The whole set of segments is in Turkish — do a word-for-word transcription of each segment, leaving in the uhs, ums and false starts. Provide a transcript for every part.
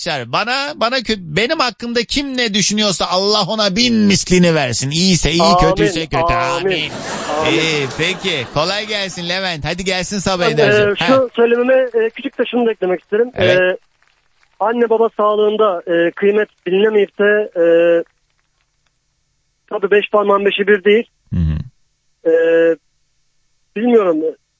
Bana bana kö- benim hakkımda kim ne düşünüyorsa Allah ona bin mislini versin. İyiyse iyi, Amin, kötüyse kötü. amin, Amin. amin. İyi, peki. Kolay gelsin Levent. Hadi gelsin sabah Ben, enerji. e, şu söylememe e, küçük de şunu da eklemek isterim. Evet. E, anne baba sağlığında e, kıymet bilinemeyip de e, tabii beş parmağın beşi bir değil. Hı hı. E, bilmiyorum.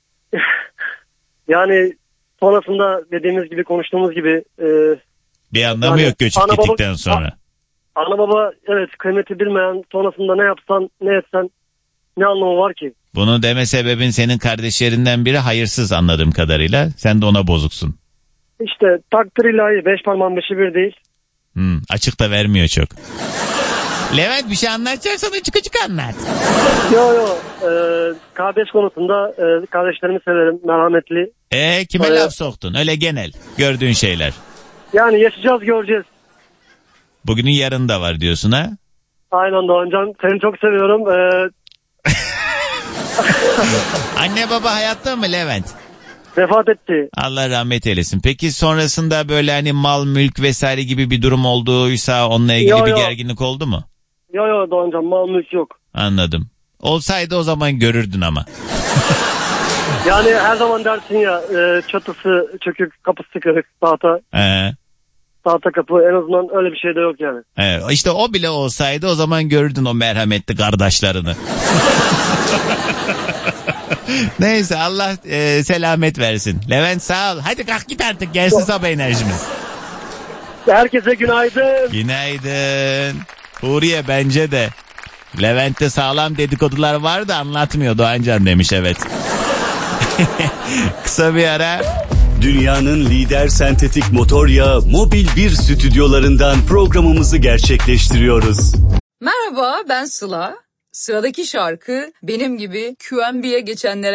Yani sonrasında dediğimiz gibi, konuştuğumuz gibi e, Bir anlamı yani yok göçüp ana baba- gittikten sonra. ana baba evet kıymeti bilmeyen, sonrasında ne yapsan ne etsen ne anlamı var ki? Bunu deme sebebin senin kardeşlerinden biri hayırsız anladığım kadarıyla. Sen de ona bozuksun. İşte takdir ilahi, beş parmağın beşi bir değil. Hmm, açık da vermiyor çok. Levent bir şey anlatacaksan açık açık anlat. Yo yo e, kardeş konusunda e, kardeşlerimi severim, merhametli. E kime Öyle. laf soktun? Öyle genel gördüğün şeyler. Yani yaşayacağız, göreceğiz. Bugünün yarın da var diyorsun ha? Aynen Doğancan, seni çok seviyorum. E, Anne baba hayatta mı Levent? vefat etti. Allah rahmet eylesin. Peki sonrasında böyle hani mal mülk vesaire gibi bir durum olduysa onunla ilgili Yo, bir yo. gerginlik oldu mu? Yo yo Doğancan, mal mülk yok. Anladım. Olsaydı o zaman görürdün ama. Yani her zaman dersin ya e, çatısı çökük, kapısı kırık, tahta, Ee, tahta kapı, en azından öyle bir şey de yok yani. evet, işte o bile olsaydı o zaman görürdün o merhametli kardeşlerini. Neyse Allah e, selamet versin. Levent sağ ol. Hadi kalk git artık, gelsin sabah enerjimiz. Herkese günaydın. Günaydın. Huriye bence de. Levent'te sağlam dedikodular var da anlatmıyor Doğancan demiş, evet. Kısa bir ara. Dünyanın lider sentetik motor yağı Mobil bir stüdyolarından programımızı gerçekleştiriyoruz. Merhaba, ben Sıla. Sıradaki şarkı benim gibi Q M B'ye geçenlere